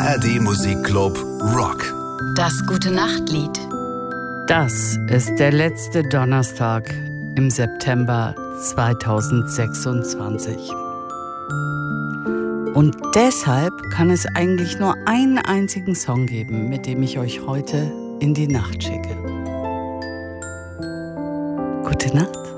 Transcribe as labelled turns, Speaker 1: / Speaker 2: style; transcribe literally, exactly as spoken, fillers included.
Speaker 1: R D Musikclub Rock.
Speaker 2: Das Gute-Nacht-Lied.
Speaker 3: Das ist der letzte Donnerstag im September zweitausendsechsundzwanzig. Und deshalb kann es eigentlich nur einen einzigen Song geben, mit dem ich euch heute in die Nacht schicke. Gute Nacht.